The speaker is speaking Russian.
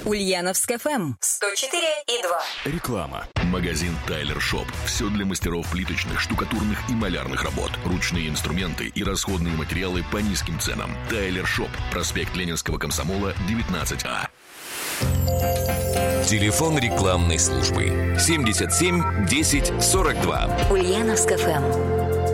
Ульяновск ФМ 104,2. Реклама. Магазин Тайлер Шоп. Все для мастеров плиточных, штукатурных и малярных работ. Ручные инструменты и расходные материалы по низким ценам. Тайлер Шоп. Проспект Ленинского комсомола, 19А. Телефон рекламной службы 77 10 42. Ульяновск ФМ.